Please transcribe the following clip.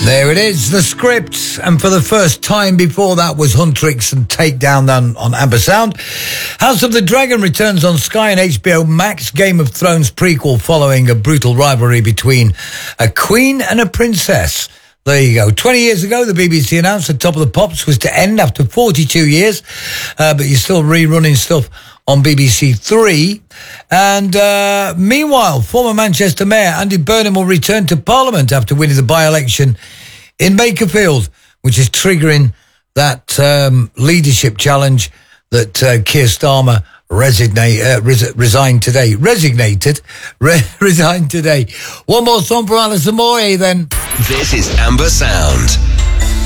There it is, the script. And for the first time before that was Huntrix and Takedown on Amber Sound. House of the Dragon returns on Sky and HBO Max. Game of Thrones prequel following a brutal rivalry between a queen and a princess. There you go. 20 years ago, the BBC announced that Top of the Pops was to end after 42 years. But you're still rerunning stuff on BBC Three. And meanwhile, former Manchester Mayor Andy Burnham will return to Parliament after winning the by-election in Bakerfield, which is triggering that leadership challenge that Keir Starmer resigned today. Resigned today. One more song for Alison Moy, then. This is Amber Sound.